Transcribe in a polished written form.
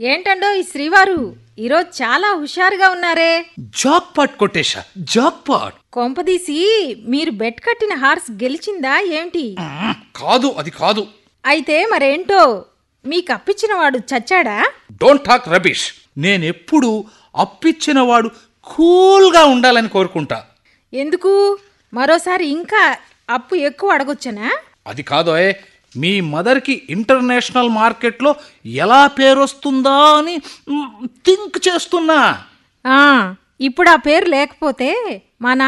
ఏంటండో ఈ శ్రీవారు ఈరోజు చాలా హుషారుగా ఉన్నారే. Jack pot కొట్టేశా, Jack pot. కొంపదీసి మీరు బెట్ కట్టిన హార్స్ గెలిచిందా ఏంటి? కాదు, అది కాదు. అయితే మరేంటో, మీకు అప్పిచ్చిన వాడు చచ్చాడా? Don't talk rubbish. నేనెప్పుడు అప్పిచ్చిన వాడు కూల్గా ఉండాలని కోరుకుంటా. ఎందుకు? మరోసారి ఇంకా అప్పు ఎక్కువ అడగొచ్చనా? అది కాదోయ్, మీ మదర్కి ఇంటర్నేషనల్ మార్కెట్లో ఎలా పేరొస్తుందా అని థింక్ చేస్తున్నా. ఇప్పుడు ఆ పేరు లేకపోతే మా